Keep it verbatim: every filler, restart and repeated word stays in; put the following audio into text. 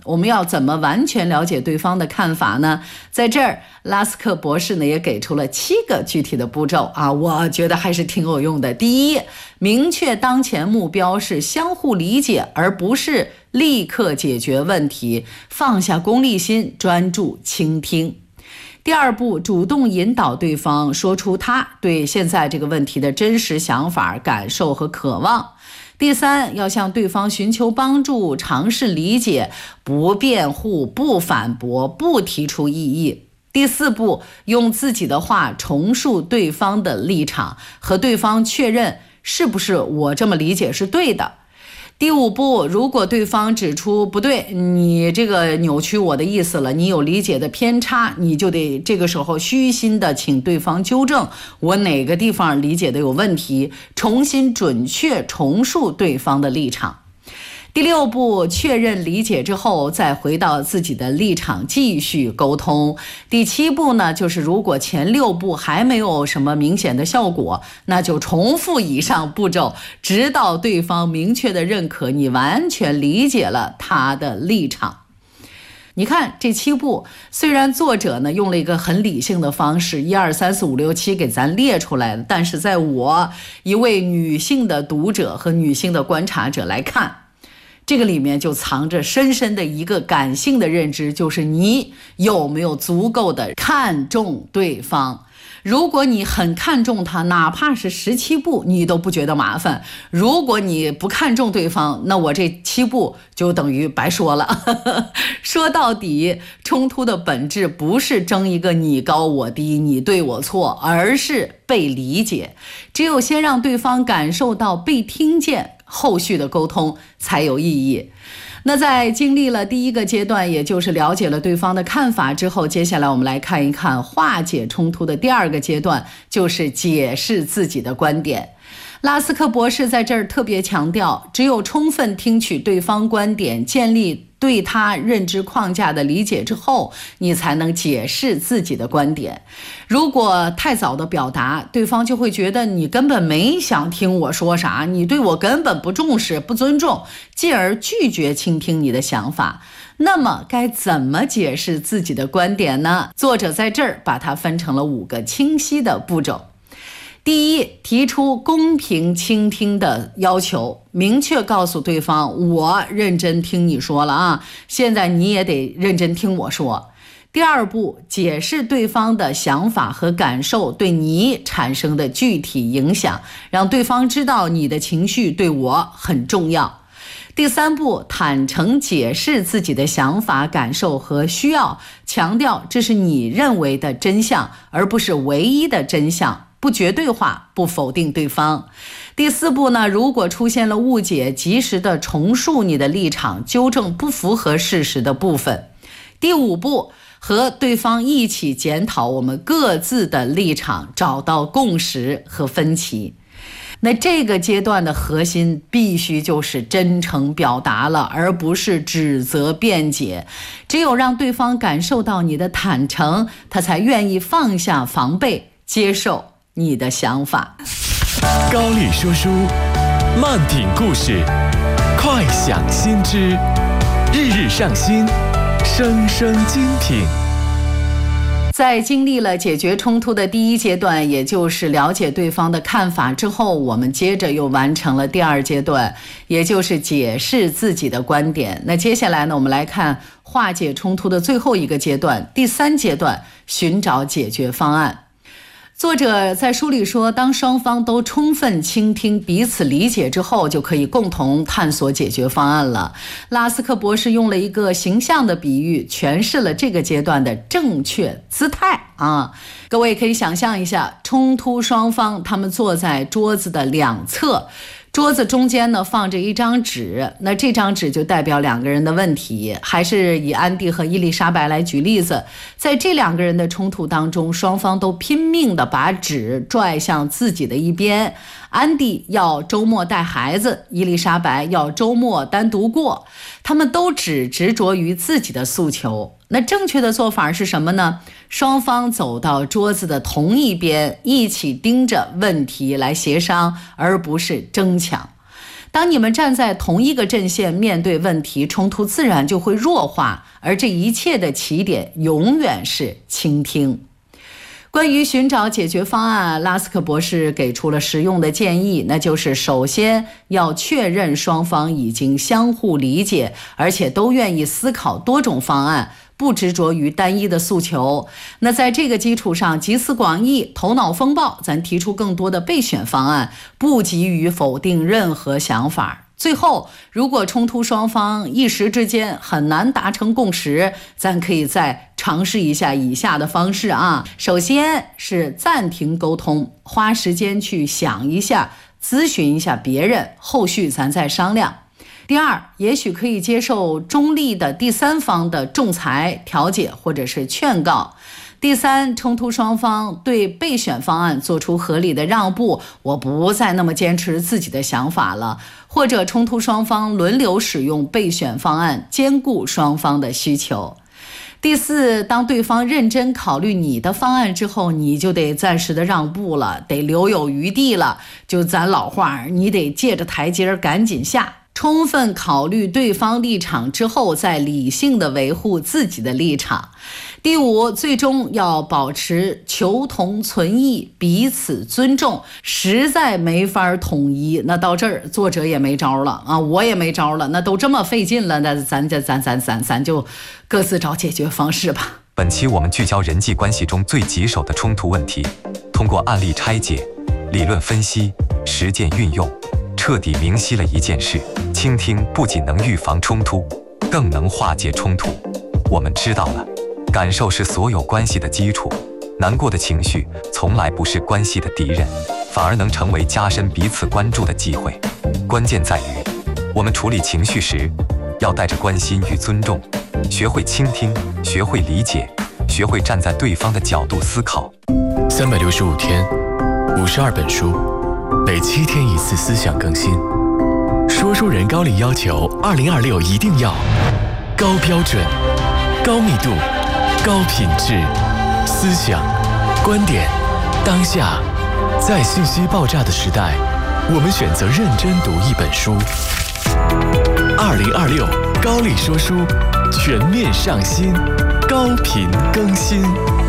我们要怎么完全了解对方的看法呢？在这儿，拉斯克博士呢也给出了七个具体的步骤啊，我觉得还是挺有用的。第一，明确当前目标是相互理解，而不是立刻解决问题，放下功利心，专注倾听。第二步，主动引导对方说出他对现在这个问题的真实想法、感受和渴望。第三，要向对方寻求帮助，尝试理解，不辩护，不反驳，不提出异议。第四步，用自己的话重述对方的立场，和对方确认是不是我这么理解是对的。第五步，如果对方指出不对，你这个扭曲我的意思了，你有理解的偏差，你就得这个时候虚心的请对方纠正我哪个地方理解的有问题，重新准确重述对方的立场。第六步，确认理解之后，再回到自己的立场继续沟通。第七步呢，就是如果前六步还没有什么明显的效果，那就重复以上步骤，直到对方明确的认可你完全理解了他的立场。你看这七步，虽然作者呢用了一个很理性的方式，一二三四五六七给咱列出来了，但是在我一位女性的读者和女性的观察者来看，这个里面就藏着深深的一个感性的认知，就是你有没有足够的看重对方。如果你很看重他，哪怕是十七步你都不觉得麻烦。如果你不看重对方，那我这七步就等于白说了。说到底，冲突的本质不是争一个你高我低，你对我错，而是被理解。只有先让对方感受到被听见，后续的沟通才有意义。那在经历了第一个阶段，也就是了解了对方的看法之后，接下来我们来看一看化解冲突的第二个阶段，就是解释自己的观点。拉斯克博士在这儿特别强调，只有充分听取对方观点，建立对他认知框架的理解之后，你才能解释自己的观点。如果太早的表达，对方就会觉得你根本没想听我说啥，你对我根本不重视、不尊重，进而拒绝倾听你的想法。那么该怎么解释自己的观点呢？作者在这儿把它分成了五个清晰的步骤。第一，提出公平倾听的要求，明确告诉对方，我认真听你说了啊，现在你也得认真听我说。第二步，解释对方的想法和感受对你产生的具体影响，让对方知道你的情绪对我很重要。第三步，坦诚解释自己的想法、感受和需要，强调这是你认为的真相，而不是唯一的真相，不绝对化，不否定对方。第四步呢，如果出现了误解，及时的重述你的立场，纠正不符合事实的部分。第五步，和对方一起检讨我们各自的立场，找到共识和分歧。那这个阶段的核心必须就是真诚表达了，而不是指责辩解。只有让对方感受到你的坦诚，他才愿意放下防备，接受你的想法。 高丽说书，慢品故事，快享新知，日日上新，生生精品。 在经历了解决冲突的第一阶段，也就是了解对方的看法之后，我们接着又完成了第二阶段，也就是解释自己的观点。那接下来呢，我们来看化解冲突的最后一个阶段，第三阶段，寻找解决方案。作者在书里说，当双方都充分倾听彼此理解之后，就可以共同探索解决方案了。拉斯克博士用了一个形象的比喻，诠释了这个阶段的正确姿态啊。各位可以想象一下，冲突双方他们坐在桌子的两侧，桌子中间呢放着一张纸，那这张纸就代表两个人的问题。还是以安迪和伊丽莎白来举例子，在这两个人的冲突当中，双方都拼命地把纸拽向自己的一边。安迪要周末带孩子，伊丽莎白要周末单独过，他们都只执着于自己的诉求。那正确的做法是什么呢？双方走到桌子的同一边，一起盯着问题来协商，而不是争抢。 当你们站在同一个阵线面对问题，冲突自然就会弱化，而这一切的起点永远是倾听。关于寻找解决方案，拉斯克博士给出了实用的建议，那就是首先要确认双方已经相互理解，而且都愿意思考多种方案，不执着于单一的诉求。那在这个基础上，集思广益，头脑风暴，咱提出更多的备选方案，不急于否定任何想法。最后，如果冲突双方一时之间很难达成共识，咱可以再尝试一下以下的方式啊。首先是暂停沟通，花时间去想一下，咨询一下别人，后续咱再商量。第二，也许可以接受中立的第三方的仲裁、调解或者是劝告。第三，冲突双方对备选方案做出合理的让步，我不再那么坚持自己的想法了，或者冲突双方轮流使用备选方案，兼顾双方的需求。第四，当对方认真考虑你的方案之后，你就得暂时的让步了，得留有余地了。就咱老话，你得借着台阶赶紧下。充分考虑对方立场之后，再理性的维护自己的立场。第五，最终要保持求同存异，彼此尊重。实在没法统一，那到这儿作者也没招了啊，我也没招了。那都这么费劲了，那咱咱咱咱咱咱就各自找解决方式吧。 本期我们聚焦人际关系中最棘手的冲突问题，通过案例拆解、理论分析、实践运用，彻底明晰了一件事：倾听不仅能预防冲突，更能化解冲突。我们知道了，感受是所有关系的基础，难过的情绪从来不是关系的敌人，反而能成为加深彼此关注的机会。关键在于，我们处理情绪时，要带着关心与尊重，学会倾听，学会理解，学会站在对方的角度思考。 三百六十五天，五十二本书，每七天一次思想更新。说书人高丽要求，二零二六一定要高标准、高密度、高品质，思想、观点，当下，在信息爆炸的时代，我们选择认真读一本书。二零二六高丽说书全面上新，高频更新。